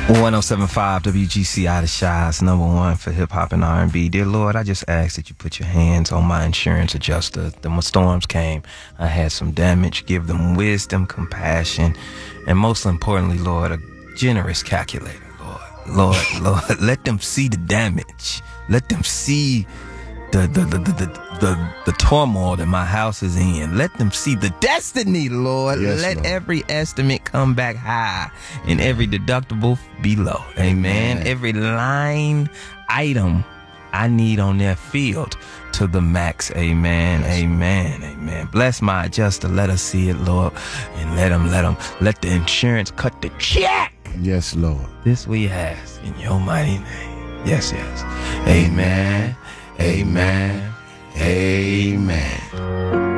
1075 WGC out of Shies, number one for hip hop and R&B. Dear Lord, I just ask that you put your hands on my insurance adjuster. The storms came. I had some damage. Give them wisdom, compassion, and most importantly, Lord, a generous calculator. Lord, let them see the damage. Let them see the turmoil that my house is in. Let them see the destiny, Lord. Yes, Let Lord. every estimate come back high and every deductible be low. Amen. Every line item I need on their field to the max. Amen. Yes. Amen. Bless my adjuster. Let us see it, Lord. And let the insurance cut the check. Yes, Lord. This we ask in your mighty name. Yes. Amen. Amen.